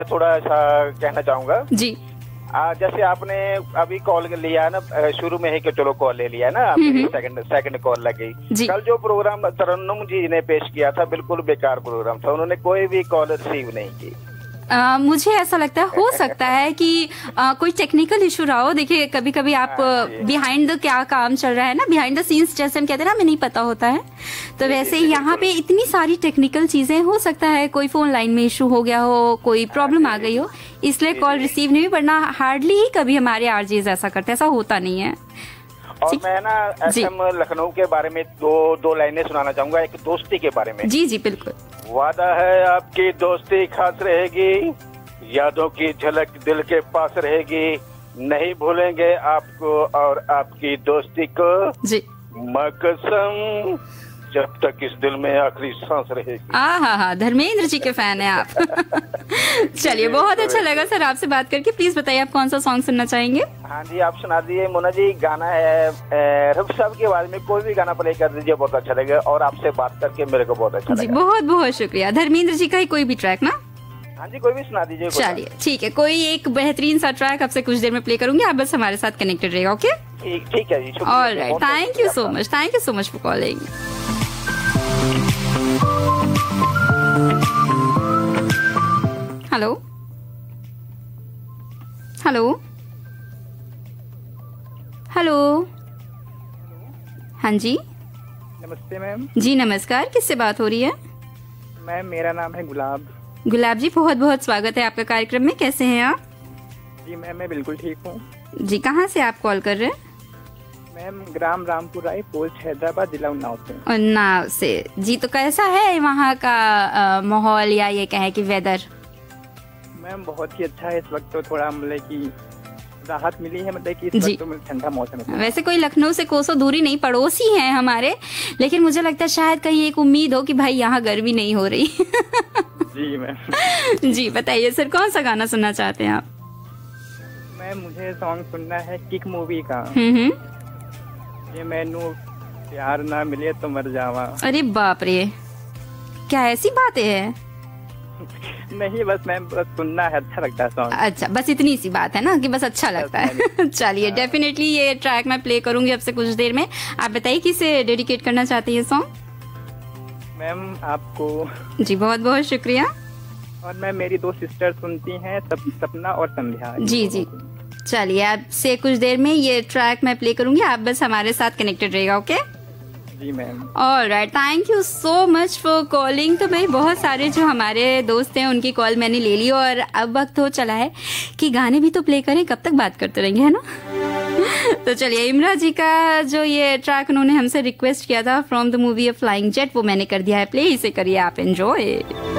थोड़ा सा कहना चाहूंगा जी। जैसे आपने अभी कॉल लिया है ना, शुरू में ही कि चलो कॉल ले लिया है ना, आपकी सेकंड कॉल लग गई। कल जो प्रोग्राम तरन्नुम जी ने पेश किया था बिल्कुल बेकार प्रोग्राम था, उन्होंने कोई भी कॉल रिसीव नहीं की। मुझे ऐसा लगता है हो सकता है कि कोई टेक्निकल इशू रहा हो। देखिए कभी कभी आप बिहाइंड द क्या काम चल रहा है ना, बिहाइंड द सीन्स जैसे हम कहते हैं ना, हमें नहीं पता होता है। तो वैसे यहाँ पे इतनी सारी टेक्निकल चीजें, हो सकता है कोई फोन लाइन में इशू हो गया हो, कोई प्रॉब्लम आ गई हो, इसलिए कॉल रिसीव नहीं हुई। वरना हार्डली ही कभी हमारे आरजेज ऐसा करते हैं, ऐसा होता नहीं है। और मैं ना एफएम लखनऊ के बारे में दो लाइनें सुनाना चाहूंगा, एक दोस्ती के बारे में। जी जी बिल्कुल। वादा है आपकी दोस्ती खास रहेगी, यादों की झलक दिल के पास रहेगी, नहीं भूलेंगे आपको और आपकी दोस्ती को जी। मकसम जब तक इस दिल में आखिरी सांस रहेगी। हाँ, धर्मेंद्र जी के फैन हैं आप। चलिए बहुत अच्छा लगा सर आपसे बात करके। प्लीज बताइए आप कौन सा सॉन्ग सुनना चाहेंगे? हाँ जी, आप सुना दीजिए मोना जी। गाना है रफ साहब की आवाज में कोई भी गाना प्ले कर दीजिए, बहुत अच्छा लगेगा। और आपसे बात करके मेरे को बहुत अच्छा लगा। बहुत बहुत शुक्रिया। धर्मेंद्र जी का ही कोई भी ट्रैक ना? हाँ जी, कोई भी सुना दीजिए। चलिए ठीक है, कोई एक बेहतरीन सा ट्रैक आपसे कुछ देर में प्ले करूंगी, आप बस हमारे साथ कनेक्टेड रहेगा। ओके ठीक है जी। Alright, thank you so much, thank you so much for calling. Hello hello hello. हाँ जी नमस्ते मैम। जी नमस्कार, किससे बात हो रही है? मैम मेरा नाम है गुलाब। गुलाब जी बहुत बहुत स्वागत है आपका कार्यक्रम में। कैसे हैं आप? जी मैम मैं बिल्कुल ठीक हूँ। जी कहाँ से आप कॉल कर रहे हैं? मैम ग्राम रामपुर राय, पोस्ट हैदराबाद, जिला उन्नाव से। उन्नाव से। जी तो कैसा है वहाँ का माहौल, या ये कहें कि वेदर? मैम बहुत ही अच्छा है। इस वक्त तो थोड़ा मतलब कि राहत मिली है, मतलब कि इस वक्त तो ठंडा मौसम है। वैसे कोई लखनऊ से कोसों दूरी नहीं, पड़ोसी हैं हमारे, लेकिन मुझे लगता है शायद कहीं एक उम्मीद हो कि भाई यहाँ गर्मी नहीं हो रही। जी मैम। जी बताइए सर, कौन सा गाना सुनना चाहते हैं आप? मैम मुझे सॉन्ग सुनना है किक मूवी का, ये मैनू प्यार ना मिले तो मर जावा। अरे बाप रे, क्या ऐसी बातें हैं? नहीं बस मैम बस सुनना है, अच्छा लगता है सॉन्ग। अच्छा बस इतनी सी बात है ना कि बस अच्छा लगता है। चलिए डेफिनेटली ये ट्रैक मैं प्ले करूंगी आपसे कुछ देर में। आप बताइए किसे डेडिकेट करना चाहते हैं ये सॉन्ग? मैम आपको। जी बहुत बहुत शुक्रिया। और मैम मेरी दो सिस्टर सुनती हैं, सपना और संध्या। जी जी चलिए आपसे कुछ देर में ये ट्रैक मैं प्ले करूंगी, आप बस हमारे साथ कनेक्टेड रहेगा। Okay ji ma'am. Alright, thank you so much for calling. तो भाई बहुत सारे जो हमारे दोस्त हैं उनकी कॉल मैंने ले ली, और अब वक्त हो चला है कि गाने भी तो प्ले करें, कब तक बात करते रहेंगे, है ना? तो चलिए इमरा जी का जो ये ट्रैक उन्होंने हमसे रिक्वेस्ट किया था from the movie of flying jet, वो मैंने कर दिया है प्ले, इसे करिए आप एंजॉय।